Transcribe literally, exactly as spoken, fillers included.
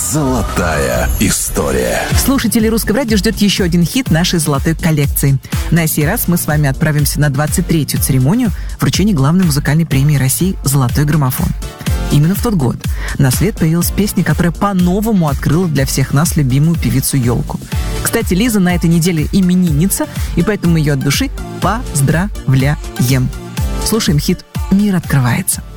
Золотая история. Слушатели Русского радио ждет еще один хит нашей золотой коллекции. На сей раз мы с вами отправимся на двадцать третью церемонию вручения главной музыкальной премии России «Золотой граммофон». Именно в тот год на свет появилась песня, которая по-новому открыла для всех нас любимую певицу Ёлку. Кстати, Лиза на этой неделе именинница, и поэтому ее от души поздравляем. Слушаем хит «Мир открывается».